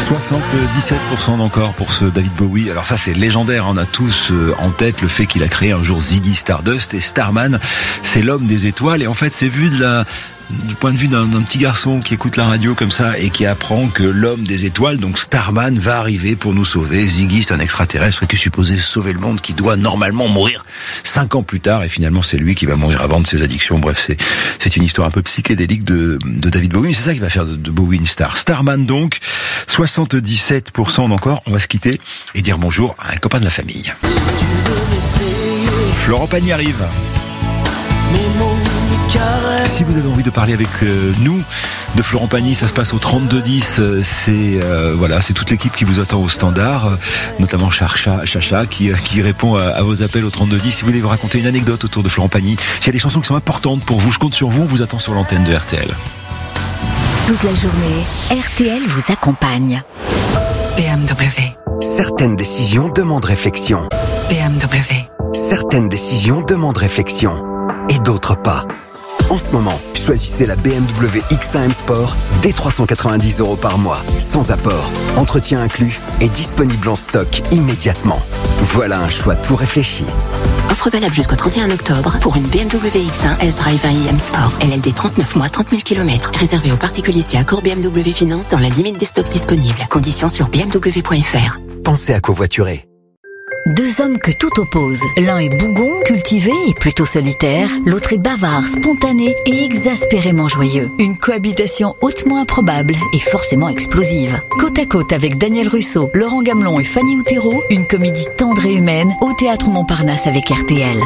77% d'encore pour ce David Bowie. Alors ça c'est légendaire, on a tous en tête le fait qu'il a créé un jour Ziggy Stardust, et Starman c'est l'homme des étoiles, et en fait c'est vu du point de vue d'un petit garçon qui écoute la radio comme ça et qui apprend que l'homme des étoiles, donc Starman, va arriver pour nous sauver. Ziggy, c'est un extraterrestre qui est supposé sauver le monde, qui doit normalement mourir 5 ans plus tard, et finalement c'est lui qui va mourir avant de ses addictions. Bref, c'est une histoire un peu psychédélique de David Bowie, mais c'est ça qui va faire de Bowie une star. Starman donc, 77% d'encore. On va se quitter et dire bonjour à un copain de la famille. Florent Pagny arrive. Si vous avez envie de parler avec nous de Florent Pagny, ça se passe au 3210. C'est toute l'équipe qui vous attend au standard, notamment Chacha qui répond à vos appels au 3210. Si vous voulez vous raconter une anecdote autour de Florent Pagny, s'il y a des chansons qui sont importantes pour vous, je compte sur vous. On vous attend sur l'antenne de RTL. Toute la journée, RTL vous accompagne. BMW. Certaines décisions demandent réflexion. BMW. Certaines décisions demandent réflexion. Et d'autres pas. En ce moment, choisissez la BMW X1 M Sport dès 390 € par mois, sans apport, entretien inclus et disponible en stock immédiatement. Voilà un choix tout réfléchi. Offre valable jusqu'au 31 octobre pour une BMW X1 S-Drive 1i M Sport. LLD 39 mois, 30 000 km. Réservé aux particuliers si accord BMW Finance dans la limite des stocks disponibles. Conditions sur bmw.fr. Pensez à covoiturer. Deux hommes que tout oppose. L'un est bougon, cultivé et plutôt solitaire. L'autre est bavard, spontané et exaspérément joyeux. Une cohabitation hautement improbable et forcément explosive. Côte à côte avec Daniel Russo, Laurent Gamelon et Fanny Outero, une comédie tendre et humaine au Théâtre Montparnasse avec RTL.